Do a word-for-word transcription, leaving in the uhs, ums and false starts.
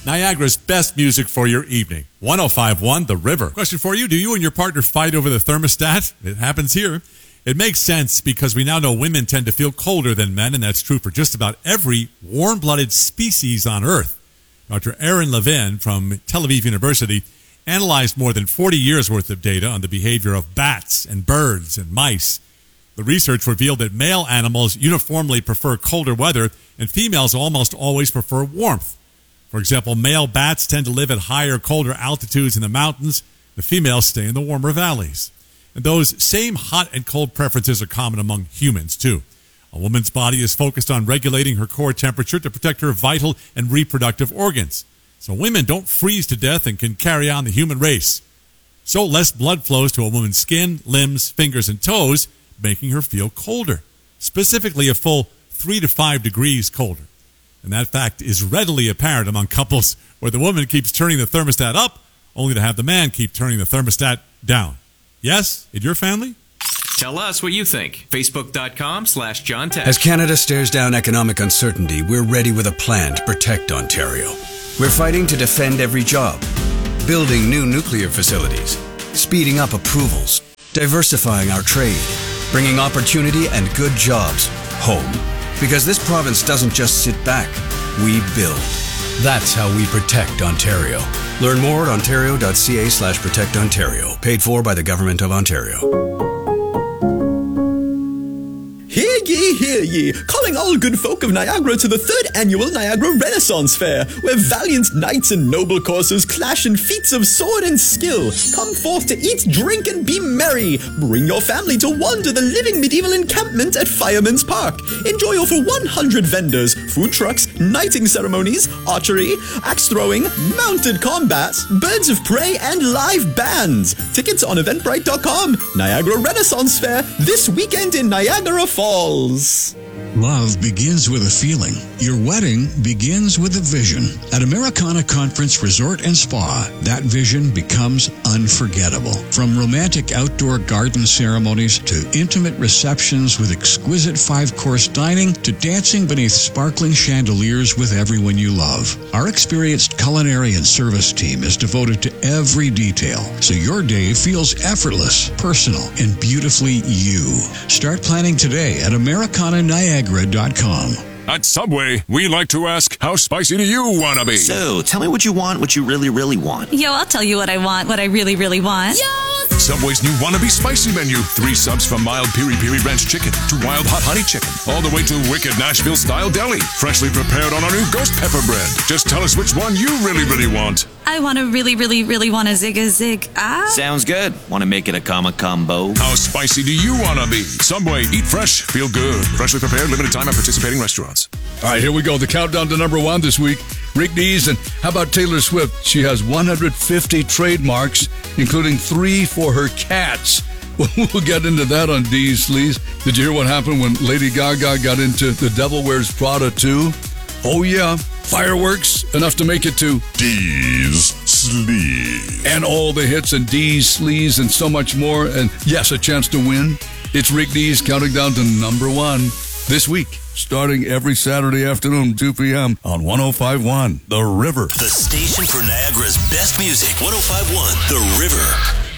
Niagara's best music for your evening. one oh five point one The River. Question for you. Do you and your partner fight over the thermostat? It happens here. It makes sense because we now know women tend to feel colder than men, and that's true for just about every warm-blooded species on Earth. Doctor Aaron Levin from Tel Aviv University analyzed more than forty years' worth of data on the behavior of bats and birds and mice. The research revealed that male animals uniformly prefer colder weather, and females almost always prefer warmth. For example, male bats tend to live at higher, colder altitudes in the mountains. The females stay in the warmer valleys. And those same hot and cold preferences are common among humans, too. A woman's body is focused on regulating her core temperature to protect her vital and reproductive organs. So women don't freeze to death and can carry on the human race. So less blood flows to a woman's skin, limbs, fingers, and toes, making her feel colder, specifically a full three to five degrees colder. And that fact is readily apparent among couples where the woman keeps turning the thermostat up, only to have the man keep turning the thermostat down. Yes? In your family? Tell us what you think. Facebook.com slash John Tech. As Canada stares down economic uncertainty, we're ready with a plan to protect Ontario. We're fighting to defend every job, building new nuclear facilities, speeding up approvals, diversifying our trade, bringing opportunity and good jobs home. Because this province doesn't just sit back, we build. That's how we protect Ontario. Learn more at ontario.ca slash protect Ontario. Paid for by the Government of Ontario. Hear ye, hear ye, calling all good folk of Niagara to the third annual Niagara Renaissance Fair, where valiant knights and noble coursers clash in feats of sword and skill. Come forth to eat, drink, and be merry. Bring your family to wander the living medieval encampment at Fireman's Park. Enjoy over one hundred vendors, food trucks, knighting ceremonies, archery, axe throwing, mounted combat, birds of prey, and live bands. Tickets on eventbrite dot com. Niagara Renaissance Fair, this weekend in Niagara Falls. Love begins with a feeling. Your wedding begins with a vision. At Americana Conference Resort and Spa, that vision becomes unforgettable. From romantic outdoor garden ceremonies to intimate receptions with exquisite five-course dining to dancing beneath sparkling chandeliers with everyone you love. Our experienced culinary and service team is devoted to every detail, so your day feels effortless, personal, and beautifully you. Start planning today at Americana Niagara dot com. At Subway, we like to ask, how spicy do you want to be? So, tell me what you want, what you really, really want. Yo, I'll tell you what I want, what I really, really want. Yo! Subway's new Wannabe Spicy menu. Three subs from mild piri-piri ranch chicken to wild hot honey chicken, all the way to wicked Nashville-style deli, freshly prepared on our new ghost pepper bread. Just tell us which one you really, really want. I want to really, really, really want a zig-a-zig. Ah. Sounds good. Want to make it a comma combo? How spicy do you want to be? Subway, eat fresh, feel good. Freshly prepared, limited time at participating restaurants. All right, here we go. The countdown to number one this week. Rick Dees, and how about Taylor Swift? She has one hundred fifty trademarks, including three for her cats. We'll get into that on Dees Sleaze. Did you hear what happened when Lady Gaga got into The Devil Wears Prada two? Oh, yeah. Fireworks, enough to make it to Dees Sleaze. And all the hits and Dees Sleaze and so much more. And yes, a chance to win. It's Rick Dees counting down to number one this week, starting every Saturday afternoon, two p.m. on one oh five point one The River. The station for Niagara's best music, one oh five point one The River.